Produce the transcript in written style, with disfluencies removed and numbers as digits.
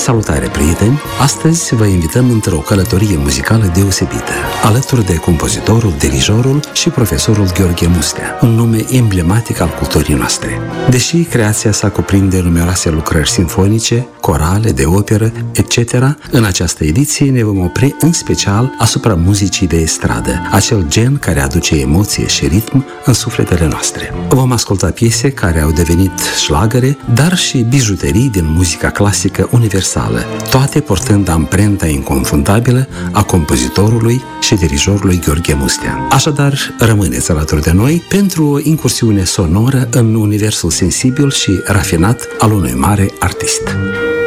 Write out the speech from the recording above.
Salutare, prieteni! Astăzi vă invităm într-o călătorie muzicală deosebită, alături de compozitorul, dirijorul și profesorul Gheorghe Mustea, un nume emblematic al culturii noastre. Deși creația sa cuprinde numeroase lucrări simfonice, corale, de operă, etc., în această ediție ne vom opri în special asupra muzicii de estradă, acel gen care aduce emoție și ritm în sufletele noastre. Vom asculta piese care au devenit șlagăre, dar și bijuterii din muzica clasică universală, toate portând amprenta inconfundabilă a compozitorului și dirijorului Gheorghe Mustea. Așadar, rămâneți alături de noi pentru o incursiune sonoră în universul sensibil și rafinat al unui mare artist.